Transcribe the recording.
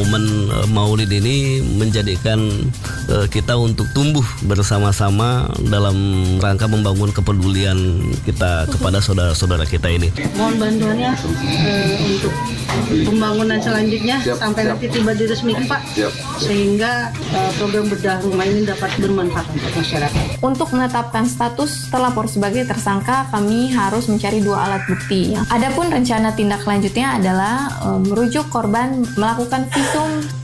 momen Maulid ini menjadikan kita untuk tumbuh bersama-sama dalam rangka membangun kepedulian kita kepada saudara-saudara kita ini. Mohon bantuannya untuk pembangunan selanjutnya sampai nanti tiba diresmikan Pak, sehingga program bedah rumah ini dapat bermanfaat untuk masyarakat. Untuk menetapkan status terlapor sebagai tersangka, kami harus mencari 2 alat bukti. Adapun rencana tindak lanjutnya adalah merujuk korban melakukan visum